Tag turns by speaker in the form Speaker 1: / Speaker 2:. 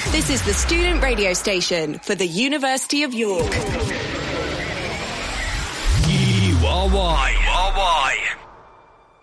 Speaker 1: This is the student radio station for the University of York.
Speaker 2: URY.